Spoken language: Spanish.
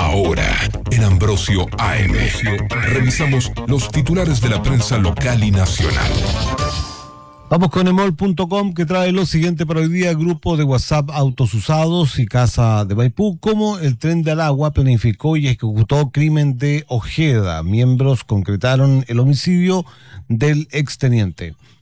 Ahora, en Ambrosio AM, revisamos los titulares de la prensa local y nacional. Vamos con emol.com, que trae lo siguiente para hoy día: grupo de WhatsApp Autos Usados y Casa de Maipú, como el Tren del Agua planificó y ejecutó crimen de Ojeda. Miembros concretaron el homicidio del exteniente.